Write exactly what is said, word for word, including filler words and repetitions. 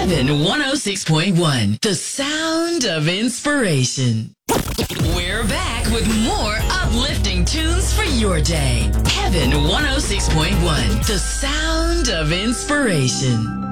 Heaven one oh six point one, the sound of inspiration. We're back with more uplifting tunes for your day. Heaven one oh six point one, the sound of inspiration.